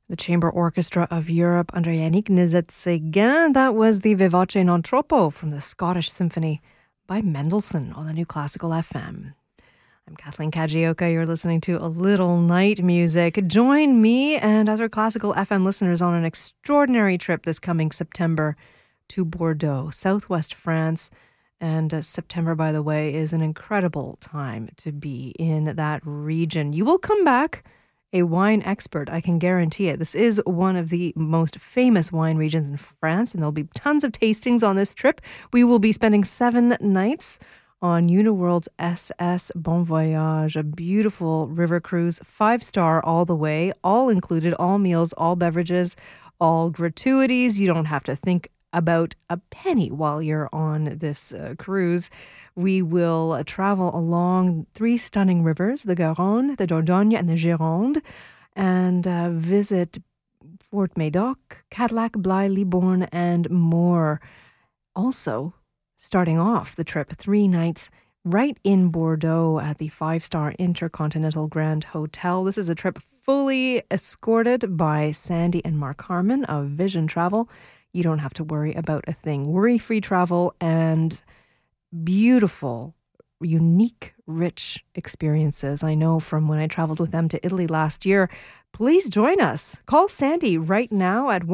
The Chamber Orchestra of Europe under Yannick Nézet-Séguin. That was the Vivace non troppo from the Scottish Symphony by Mendelssohn on the New Classical FM. I'm Kathleen Kajioka. You're listening to A Little Night Music. Join me and other Classical FM listeners on an extraordinary trip this coming September to Bordeaux, southwest France. And September, by the way, is an incredible time to be in that region. You will come back a wine expert, I can guarantee it. This is one of the most famous wine regions in France, and there'll be tons of tastings on this trip. We will be spending 7 nights on Uniworld's SS Bon Voyage, a beautiful river cruise, 5-star all the way, all included, all meals, all beverages, all gratuities. You don't have to think about a penny while you're on this cruise. We will travel along 3 stunning rivers, the Garonne, the Dordogne, and the Gironde, and visit Fort Médoc, Cadillac, Blaye, Libourne, and more. Also, starting off the trip, 3 nights right in Bordeaux at the 5-star Intercontinental Grand Hotel. This is a trip fully escorted by Sandy and Mark Harmon of Vision Travel. You don't have to worry about a thing. Worry-free travel and beautiful, unique, rich experiences. I know from when I traveled with them to Italy last year. Please join us. Call Sandy right now at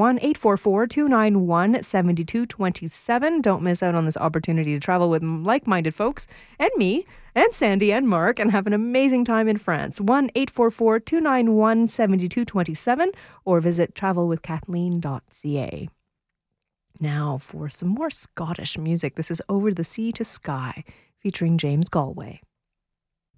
1-844-291-7227. Don't miss out on this opportunity to travel with like-minded folks and me and Sandy and Mark and have an amazing time in France. 1-844-291-7227 or visit travelwithkathleen.ca. Now for some more Scottish music. This is Over the Sea to Sky featuring James Galway.